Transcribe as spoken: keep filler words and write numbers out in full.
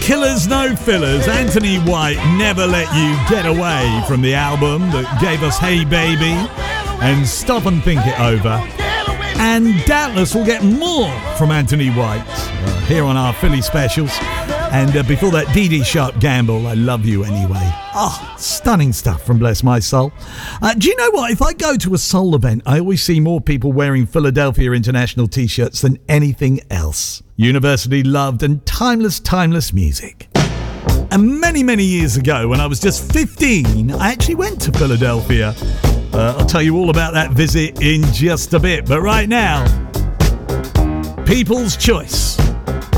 Killers No Fillers. Anthony White, Never Let You Get Away, from the album that gave us Hey Baby and Stop and Think It Over. And doubtless we'll get more from Anthony White uh, here on our Philly specials. And uh, before that, Dee Dee Sharp Gamble, I Love You Anyway. Oh, stunning stuff from Bless My Soul. Uh, do you know what? If I go to a soul event, I always see more people wearing Philadelphia International t-shirts than anything else. Universally loved and timeless, timeless music. And many, many years ago, when I was just fifteen, I actually went to Philadelphia. Uh, I'll tell you all about that visit in just a bit. But right now, People's Choice.